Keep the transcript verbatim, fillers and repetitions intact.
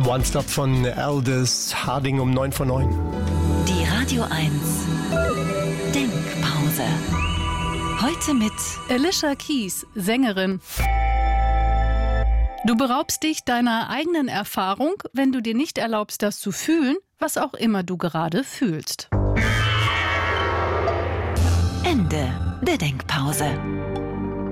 One Stop von Aldous Harding um neun vor neun. Die Radio eins Denkpause. Heute mit Alicia Keys, Sängerin. Du beraubst dich deiner eigenen Erfahrung, wenn du dir nicht erlaubst, das zu fühlen, was auch immer du gerade fühlst. Ende der Denkpause.